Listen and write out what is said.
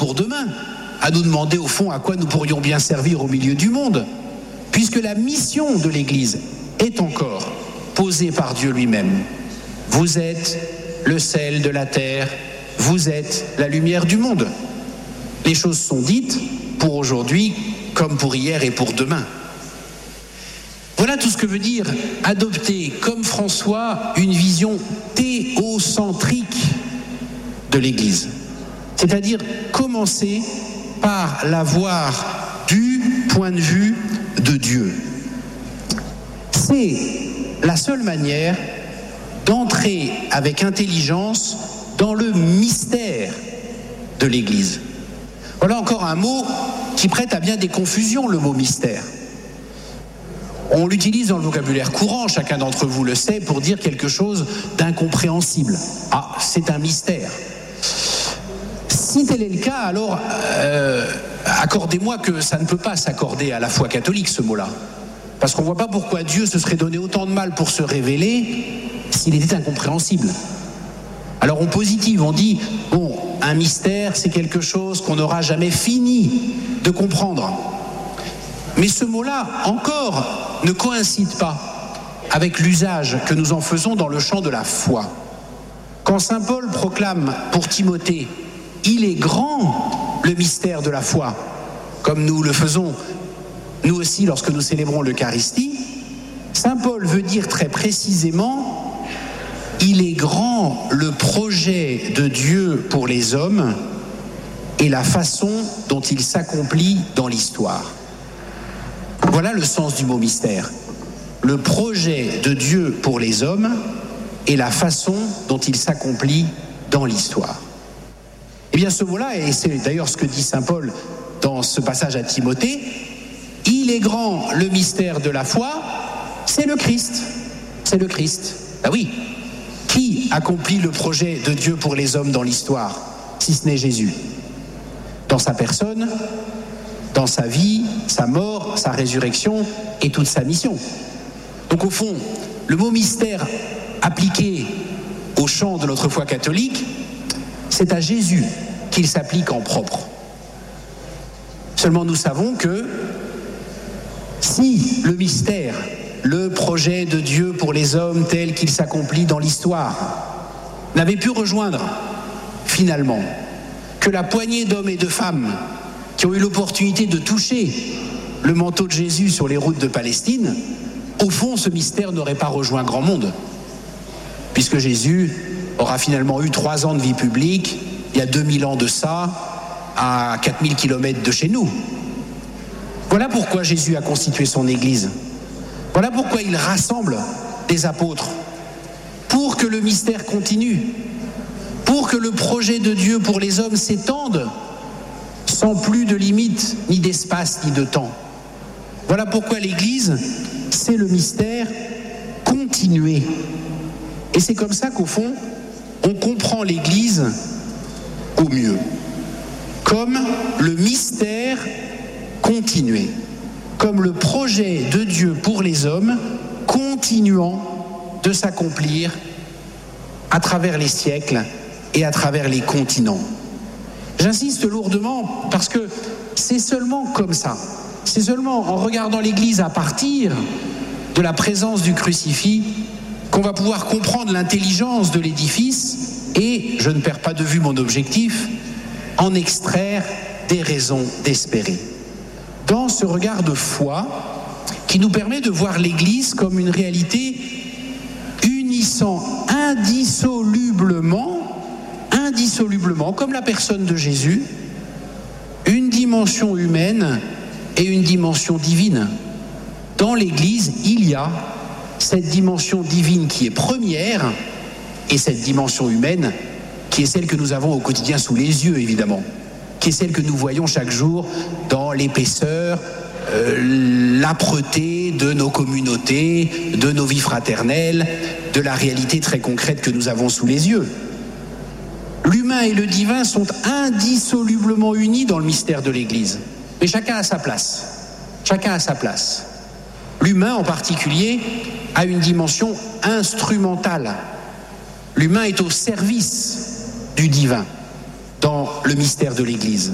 pour demain à nous demander au fond à quoi nous pourrions bien servir au milieu du monde, puisque la mission de l'Église est encore posée par Dieu lui-même. Vous êtes le sel de la terre, vous êtes la lumière du monde. Les choses sont dites pour aujourd'hui comme pour hier et pour demain. Voilà tout ce que veut dire adopter, comme François, une vision théocentrique de l'Église. C'est-à-dire commencer par la voir du point de vue de Dieu. C'est la seule manière d'entrer avec intelligence dans le mystère de l'Église. Voilà encore un mot qui prête à bien des confusions, le mot mystère. On l'utilise dans le vocabulaire courant, chacun d'entre vous le sait, pour dire quelque chose d'incompréhensible. Ah, c'est un mystère. Si tel est le cas, alors accordez-moi que ça ne peut pas s'accorder à la foi catholique, ce mot-là. Parce qu'on ne voit pas pourquoi Dieu se serait donné autant de mal pour se révéler s'il était incompréhensible. Alors on positive, on dit, bon, un mystère, c'est quelque chose qu'on n'aura jamais fini de comprendre. Mais ce mot-là, encore, ne coïncide pas avec l'usage que nous en faisons dans le champ de la foi. Quand saint Paul proclame pour Timothée « Il est grand le mystère de la foi », comme nous le faisons nous aussi lorsque nous célébrons l'Eucharistie, saint Paul veut dire très précisément « Il est grand le projet de Dieu pour les hommes et la façon dont il s'accomplit dans l'histoire ». Voilà le sens du mot mystère. Le projet de Dieu pour les hommes et la façon dont il s'accomplit dans l'histoire. Eh bien ce mot-là, et c'est d'ailleurs ce que dit saint Paul dans ce passage à Timothée, il est grand le mystère de la foi, c'est le Christ. C'est le Christ. Ah oui, qui accomplit le projet de Dieu pour les hommes dans l'histoire, si ce n'est Jésus? Dans sa personne, dans sa vie, sa mort, sa résurrection et toute sa mission. Donc au fond, le mot mystère appliqué au champ de notre foi catholique, c'est à Jésus qu'il s'applique en propre. Seulement nous savons que si le mystère, le projet de Dieu pour les hommes tel qu'il s'accomplit dans l'histoire, n'avait pu rejoindre finalement que la poignée d'hommes et de femmes qui ont eu l'opportunité de toucher le manteau de Jésus sur les routes de Palestine, au fond, ce mystère n'aurait pas rejoint grand monde, puisque Jésus aura finalement eu 3 ans de vie publique, il y a 2000 ans de ça, à 4000 kilomètres de chez nous. Voilà pourquoi Jésus a constitué son Église. Voilà pourquoi il rassemble des apôtres, pour que le mystère continue, pour que le projet de Dieu pour les hommes s'étende, sans plus de limites, ni d'espace, ni de temps. Voilà pourquoi l'Église, c'est le mystère continué. Et c'est comme ça qu'au fond, on comprend l'Église au mieux. Comme le mystère continué. Comme le projet de Dieu pour les hommes continuant de s'accomplir à travers les siècles et à travers les continents. J'insiste lourdement parce que c'est seulement comme ça, c'est seulement en regardant l'Église à partir de la présence du crucifix qu'on va pouvoir comprendre l'intelligence de l'édifice et, je ne perds pas de vue mon objectif, en extraire des raisons d'espérer. Dans ce regard de foi qui nous permet de voir l'Église comme une réalité unissant indissolublement, comme la personne de Jésus, une dimension humaine et une dimension divine. Dans l'Église, il y a cette dimension divine qui est première et cette dimension humaine qui est celle que nous avons au quotidien sous les yeux, évidemment, qui est celle que nous voyons chaque jour dans l'épaisseur, l'âpreté de nos communautés, de nos vies fraternelles, de la réalité très concrète que nous avons sous les yeux. L'humain et le divin sont indissolublement unis dans le mystère de l'Église. Mais chacun a sa place. Chacun a sa place. L'humain, en particulier, a une dimension instrumentale. L'humain est au service du divin dans le mystère de l'Église.